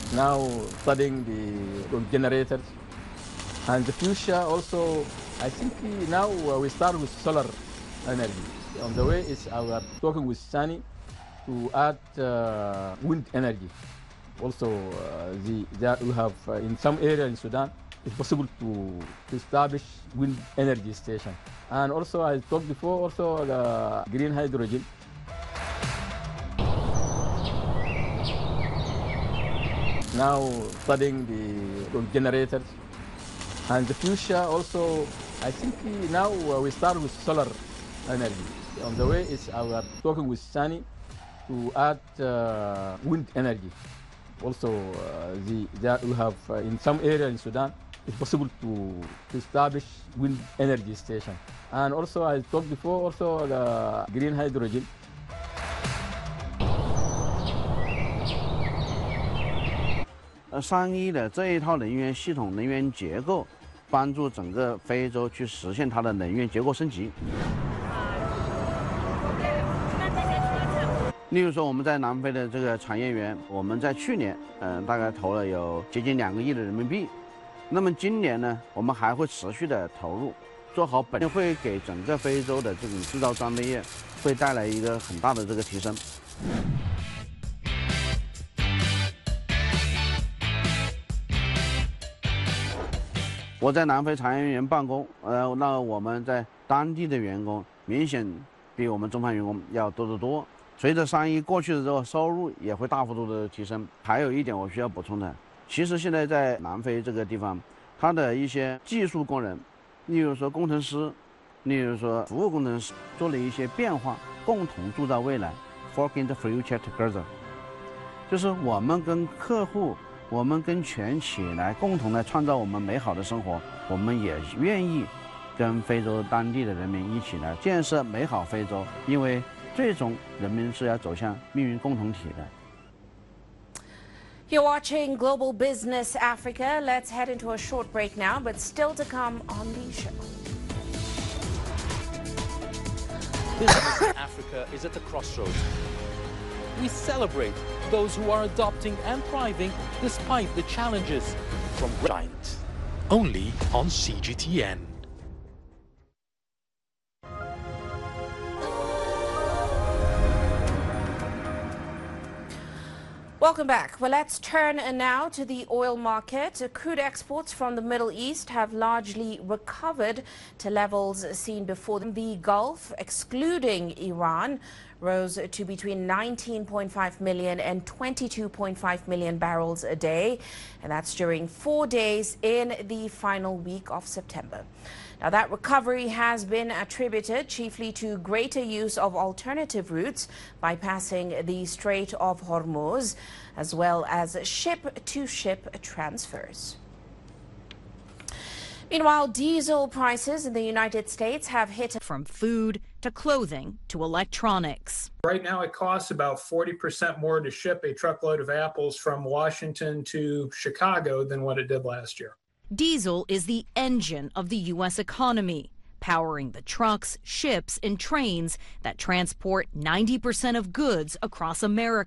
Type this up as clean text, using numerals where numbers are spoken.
now studying the generators. And the future also, I think now we start with solar energy. On the way is our talking with Sani to add wind energy. Also, that we have in some area in Sudan, it's possible to establish wind energy station. And also, I talked before, also the green hydrogen. Now studying the generators. And the future also, I think now we start with solar energy. On the way is our talking with Sani to add wind energy. Also, that we have in some area in Sudan, it's possible to establish wind energy station. And also, I talked before, also the green hydrogen. 3亿的这一套能源系统、能源结构，帮助整个非洲去实现它的能源结构升级。例如说，我们在南非的这个产业园，我们在去年，大概投了有接近2个亿的人民币。那么今年呢，我们还会持续的投入，做好本会给整个非洲的这种制造装备业会带来一个很大的这个提升。 我在南非产业园办公，那我们在当地的员工明显比我们中方员工要多得多。随着3亿过去的之后，收入也会大幅度的提升。还有一点我需要补充的，其实现在在南非这个地方，它的一些技术工人，例如说工程师，例如说服务工程师，做了一些变化，共同铸造未来 ，Fork in the future together， 就是我们跟客户。 我们跟全企业来共同来创造我们美好的生活，我们也愿意跟非洲当地的人民一起来建设美好非洲，因为最终人民是要走向命运共同体的。 You're watching Global Business Africa. Let's head into a short break now, but still to come on the show. Business in Africa is at the crossroads. We celebrate those who are adopting and thriving despite the challenges from Giant. Only on CGTN. Welcome back. Well, let's turn now to the oil market. Crude exports from the Middle East have largely recovered to levels seen before. The Gulf, excluding Iran, rose to between 19.5 million and 22.5 million barrels a day, and that's during 4 days in the final week of September. Now, that recovery has been attributed chiefly to greater use of alternative routes bypassing the Strait of Hormuz, as well as ship-to-ship transfers. Meanwhile, diesel prices in the United States have hit from food to clothing to electronics. Right now, it costs about 40% more to ship a truckload of apples from Washington to Chicago than what it did last year. Diesel is the engine of the U.S. economy, powering the trucks, ships, and trains that transport 90% of goods across America.